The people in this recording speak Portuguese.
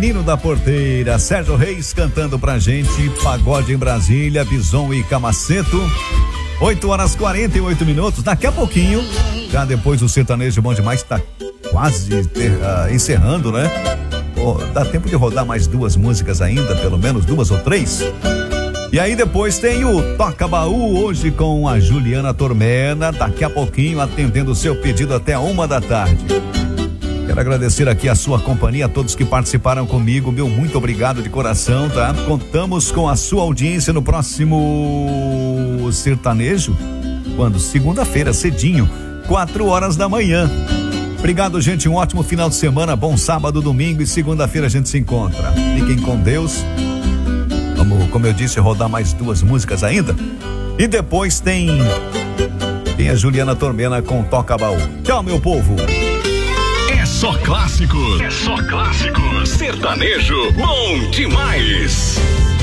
Menino da Porteira, Sérgio Reis cantando pra gente, Pagode em Brasília, Bison e Camaceto. 8h48. Daqui a pouquinho, já depois do sertanejo bom demais, tá quase encerrando, né? Dá tempo de rodar mais 2 músicas ainda, pelo menos 2 ou 3. E aí depois tem o Toca Baú, hoje com a Juliana Tormena, daqui a pouquinho atendendo o seu pedido até 1h. Quero agradecer aqui a sua companhia, a todos que participaram comigo, meu muito obrigado de coração, tá? Contamos com a sua audiência no próximo sertanejo, quando? Segunda-feira, cedinho, 4h. Obrigado, gente, um ótimo final de semana, bom sábado, domingo e segunda-feira a gente se encontra. Fiquem com Deus. Vamos, como eu disse, rodar mais 2 músicas ainda. E depois tem a Juliana Tormena com Toca Baú. Tchau, meu povo. É só clássico. Sertanejo bom demais.